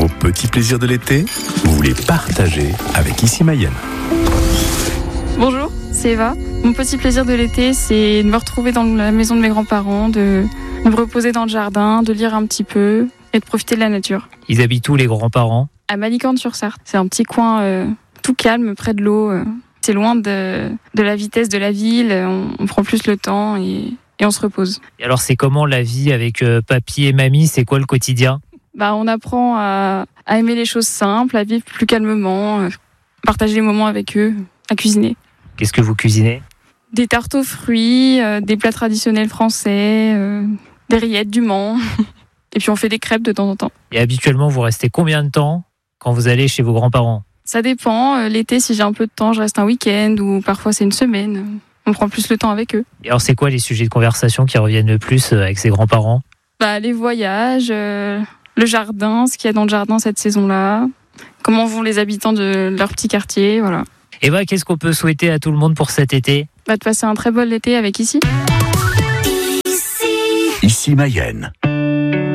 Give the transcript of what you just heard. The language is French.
Vos petits plaisirs de l'été, vous les partagez avec Ici Mayenne. Bonjour, c'est Eva. Mon petit plaisir de l'été, c'est de me retrouver dans la maison de mes grands-parents, de me reposer dans le jardin, de lire un petit peu et de profiter de la nature. Ils habitent où, les grands-parents ? À Malicorne-sur-Sarthe, c'est un petit coin tout calme, près de l'eau. C'est loin de la vitesse de la ville, on prend plus le temps et on se repose. Et alors, c'est comment la vie avec papy et mamie ? C'est quoi le quotidien ? On apprend à aimer les choses simples, à vivre plus calmement, partager les moments avec eux, à cuisiner. Qu'est-ce que vous cuisinez ? Des tartes aux fruits, des plats traditionnels français, des rillettes du Mans. Et puis on fait des crêpes de temps en temps. Et habituellement, vous restez combien de temps quand vous allez chez vos grands-parents ? Ça dépend. L'été, si j'ai un peu de temps, je reste un week-end ou parfois c'est une semaine. On prend plus le temps avec eux. Et alors, c'est quoi les sujets de conversation qui reviennent le plus avec ses grands-parents ? Les voyages, le jardin, ce qu'il y a dans le jardin cette saison-là, comment vont les habitants de leur petit quartier, voilà. Eva, qu'est-ce qu'on peut souhaiter à tout le monde pour cet été ? De passer un très bel été avec Ici. Ici Mayenne.